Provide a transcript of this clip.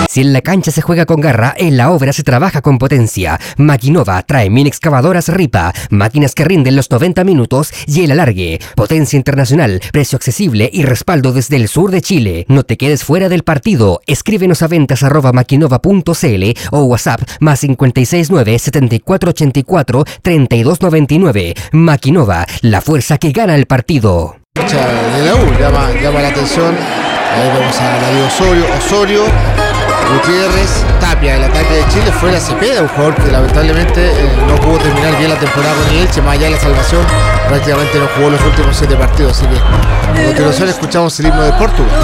Si en la cancha se juega con garra, en la obra se trabaja con potencia. Maquinova trae mini excavadoras Ripa, máquinas que rinden los 90 minutos y el alargue. Potencia internacional, precio accesible y respaldo desde el sur de Chile. No te quedes fuera del partido. Escríbenos a ventas@maquinova.cl o WhatsApp +569 7484 3299. Maquinova, la fuerza que gana el partido. De la U llama la atención. Ahí vemos a Darío Osorio, Gutiérrez, Tapia. El ataque de Chile fue la Cepeda, un jugador que lamentablemente no pudo terminar bien la temporada con el Elche, más allá de la salvación, prácticamente no jugó los últimos 7 partidos. Así que a continuación escuchamos el himno de Portugal.